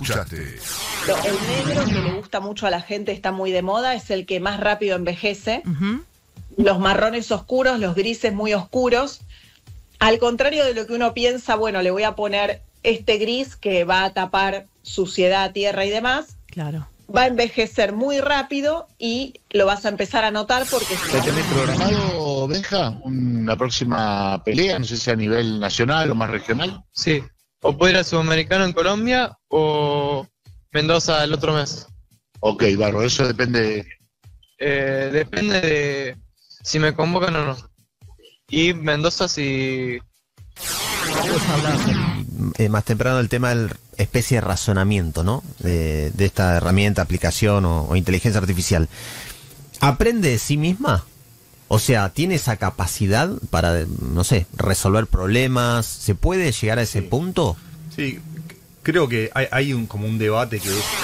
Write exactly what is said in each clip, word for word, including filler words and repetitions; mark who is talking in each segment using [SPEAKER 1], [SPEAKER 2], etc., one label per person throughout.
[SPEAKER 1] escuchaste.
[SPEAKER 2] Lo- El negro que le gusta mucho a la gente, está muy de moda, es el que más rápido envejece.
[SPEAKER 3] Uh-huh.
[SPEAKER 2] Los marrones oscuros, los grises muy oscuros. Al contrario de lo que uno piensa, bueno, le voy a poner este gris que va a tapar suciedad, tierra y demás.
[SPEAKER 3] Claro.
[SPEAKER 2] Va a envejecer muy rápido y lo vas a empezar a notar porque...
[SPEAKER 4] ¿Te tenés programado, Benja, una próxima pelea? No sé si a nivel nacional o más regional.
[SPEAKER 5] Sí, o puedo ir a Sudamericano en Colombia o Mendoza el otro mes.
[SPEAKER 4] Ok, Barro, eso depende.
[SPEAKER 5] Eh, depende de si me convocan o no. Y Mendoza si...
[SPEAKER 6] Vos hablabas eh, más temprano del tema del especie de razonamiento, ¿no? De, de esta herramienta, aplicación o, o inteligencia artificial. ¿Aprende de sí misma? O sea, ¿tiene esa capacidad para, no sé, resolver problemas? ¿Se puede llegar a ese
[SPEAKER 7] Sí.
[SPEAKER 6] punto?
[SPEAKER 7] Sí, c- creo que hay, hay un, como un debate que es...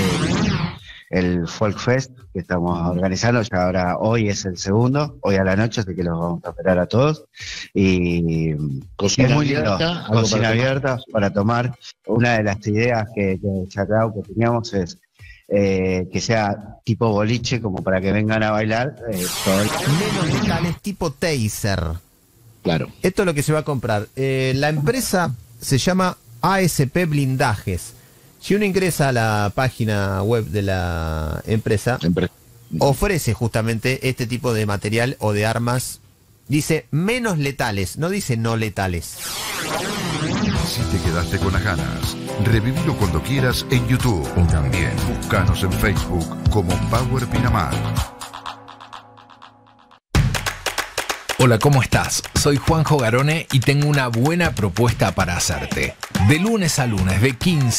[SPEAKER 8] El Folk Fest que estamos organizando, ya ahora hoy es el segundo, hoy a la noche, así que los vamos a esperar a todos. Y
[SPEAKER 4] Cocina
[SPEAKER 8] es muy lindo,
[SPEAKER 4] abierta, algo
[SPEAKER 8] cocina
[SPEAKER 4] para tomar.
[SPEAKER 8] abierta para tomar. Una de las ideas que, que charlado que teníamos es eh, que sea tipo boliche, como para que vengan a bailar eh, todo el...
[SPEAKER 6] Menos letales tipo taser.
[SPEAKER 4] Claro.
[SPEAKER 6] Esto es lo que se va a comprar. Eh, la empresa se llama A S P Blindajes. Si uno ingresa a la página web de la empresa,
[SPEAKER 4] Siempre.
[SPEAKER 6] ofrece justamente este tipo de material o de armas. Dice menos letales, no dice no letales.
[SPEAKER 1] Si te quedaste con las ganas, revivilo cuando quieras en YouTube o también búscanos en Facebook como Power Pinamar.
[SPEAKER 9] Hola, ¿cómo estás? Soy Juanjo Garone y tengo una buena propuesta para hacerte. De lunes a lunes, de quince